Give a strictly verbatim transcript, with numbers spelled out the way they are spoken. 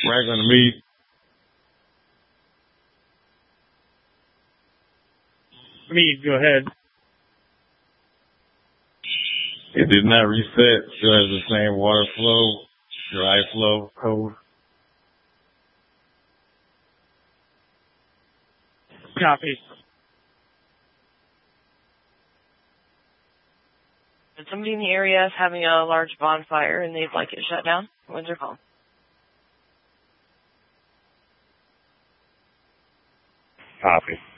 Right on me. Me, go ahead. It did not reset. Still has the same water flow, dry flow, cold. Copy. And somebody in the area is having a large bonfire and they'd like it shut down. When's your call? Copy.